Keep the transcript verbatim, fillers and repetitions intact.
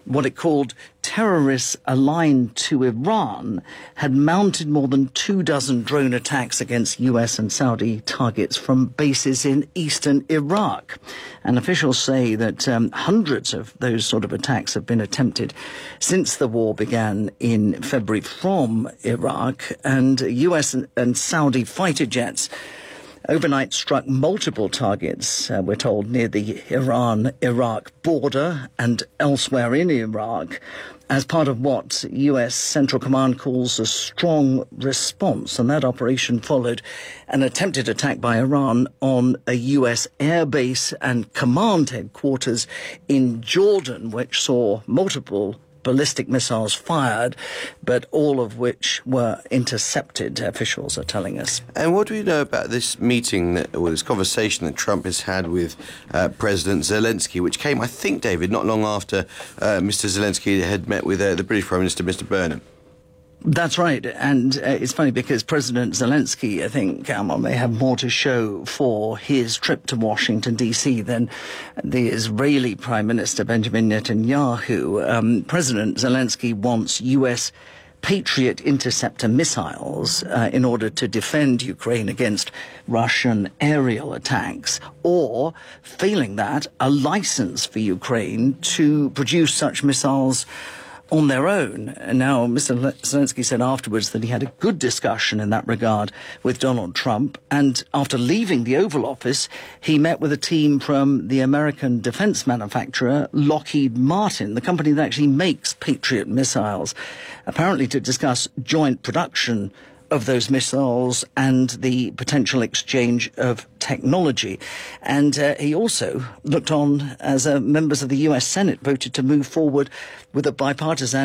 what it called terrorists aligned to Iran had mounted more than two dozen drone attacks against U S and Saudi targets from bases in eastern Iraq. And officials say that um, hundreds of those sort of attacks have been attempted since the war began in February from Iraq, and U S and, and Saudi fighter jets overnight struck multiple targets, uh, we're told, near the Iran-Iraq border and elsewhere in Iraq, as part of what U S Central Command calls a strong response. And that operation followed an attempted attack by Iran on a U S airbase and command headquarters in Jordan, which saw multiple ballistic missiles fired, but all of which were intercepted, officials are telling us. And what do we know about this meeting, that, or this conversation that Trump has had with uh, President Zelensky, which came, I think, David, not long after uh, Mister Zelensky had met with uh, the British Prime Minister, Mister Burnham? That's right, and uh, it's funny because President Zelensky, I think, um, may have more to show for his trip to Washington, D C than the Israeli Prime Minister Benjamin Netanyahu. Um, President Zelensky wants U S Patriot interceptor missiles uh, in order to defend Ukraine against Russian aerial attacks, or, failing that, a license for Ukraine to produce such missiles on their own. And now, Mister Zelensky said afterwards that he had a good discussion in that regard with Donald Trump, and after leaving the Oval Office, he met with a team from the American defense manufacturer Lockheed Martin, the company that actually makes Patriot missiles, apparently to discuss joint production of those missiles and the potential exchange of technology. And uh, he also looked on as uh, members of the U S Senate voted to move forward with a bipartisan